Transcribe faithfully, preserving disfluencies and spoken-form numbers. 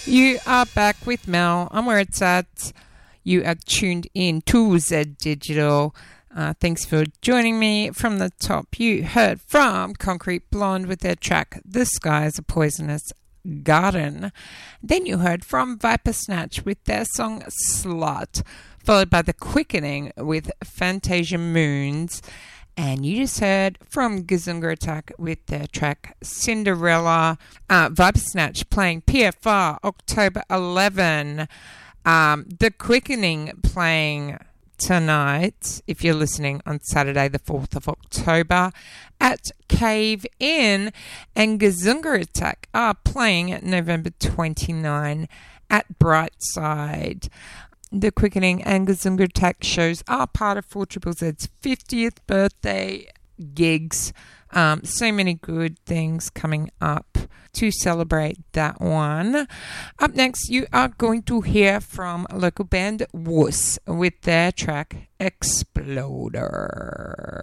You are back with Mel. I'm where it's at. You are tuned in to Z Digital. Uh, thanks for joining me. From the top, you heard from Concrete Blonde with their track "The Sky is a Poisonous Garden." Then you heard from Viper Snatch with their song "Slut," followed by The Quickening with Fantasia Moons. And you just heard from Gazunga Attack with their track Cinderella. Uh, Viper Snatch playing P F R October eleventh. Um, the Quickening playing tonight, if you're listening on Saturday the fourth of October at Cave Inn. And Gazunga Attack are playing at November twenty-ninth at Brightside. The Quickening and Gazunga Attack shows are part of four Z Z's fiftieth birthday gigs. Um, so many good things coming up to celebrate that one. Up next, you are going to hear from local band Wuss with their track Exploder.